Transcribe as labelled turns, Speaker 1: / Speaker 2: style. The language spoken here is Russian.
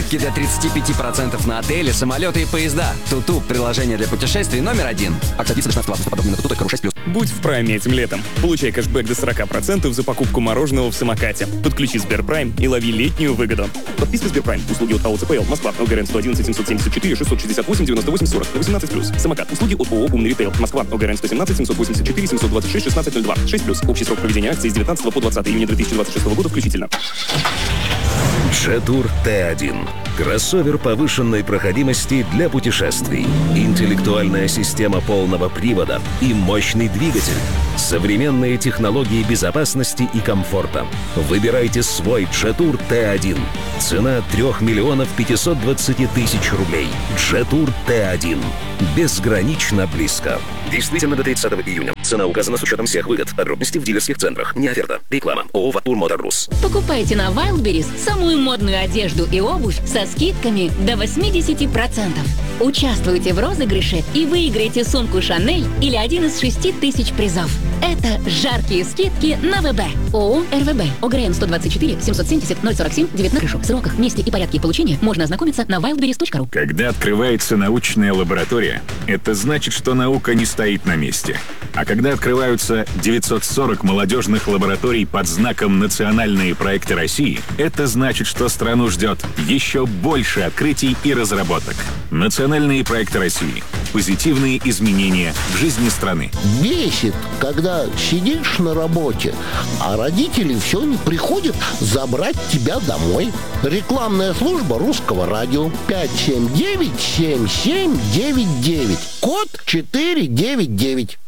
Speaker 1: Скидки до 35% на отели, самолеты и поезда. Туту – приложение для путешествий номер 1. Акция длится до 16 августа. Подробнее на tutu.ru 6+.
Speaker 2: Будь в Прайме этим летом. Получай кэшбэк до 40% за покупку мороженого в самокате. Подключи Сберпрайм и лови летнюю выгоду. Подписка Сберпрайм. Услуги от АО ЦПЛ. Москва. ОГРН 111 774 668 98 40. 18+. Самокат. Услуги от ООО «Умный ритейл». Москва. ОГРН 117 784 726 1602. 6+. Общий срок проведения акции с 19 по 20 июня 2026 года включительно.
Speaker 3: Jetour T1. Кроссовер повышенной проходимости для путешествий. Интеллектуальная система полного привода и мощный двигатель. Современные технологии безопасности и комфорта. Выбирайте свой Jetour T1. Цена 3 миллионов 520 тысяч рублей. Jetour T1. Безгранично близко. Действительно до 30 июня. Цена указана с учетом всех выгод. Подробности в дилерских центрах. Не оферта. Реклама. ООО «Ватур Мотор Рус».
Speaker 4: Покупайте на Wildberries самую модную одежду и обувь со скидками до 80%. Участвуйте в розыгрыше и выиграйте сумку Шанель или один из 6000 призов. Это жаркие скидки на ВБ. ООО «РВБ». ОГРН 124 770 047 19. В сроках, месте и порядке получения можно ознакомиться на wildberries.ru.
Speaker 5: Когда открывается научная лаборатория, это значит, что наука не стоит на месте. А когда открываются 940 молодежных лабораторий под знаком «Национальные проекты России», это значит, что страну ждет еще больше открытий и разработок. Национальные проекты России. Позитивные изменения в жизни страны.
Speaker 6: Бесит, когда сидишь на работе, а родители все не приходят забрать тебя домой. Рекламная служба Русского радио. 579-7799. Код 499.